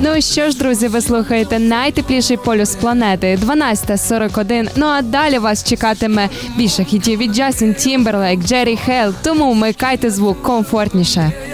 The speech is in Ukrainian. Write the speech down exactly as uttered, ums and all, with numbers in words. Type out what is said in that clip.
Ну що ж, друзі, ви слухаєте найтепліший полюс планети, дванадцята сорок один. Ну а далі вас чекатиме більше хітів від Джастін Тімберлейк, Джері Хейл, тому вмикайте звук комфортніше.